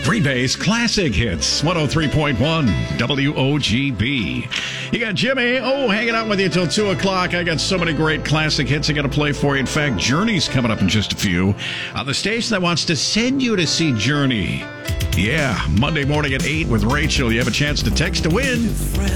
Green Bay's Classic Hits, 103.1 WOGB. You got Jimmy, hanging out with you till 2 o'clock. I got so many great classic hits I got to play for you. In fact, Journey's coming up in just a few. On the station that wants to send you to see Journey. Yeah, Monday morning at 8 with Rachel. You have a chance to text to win.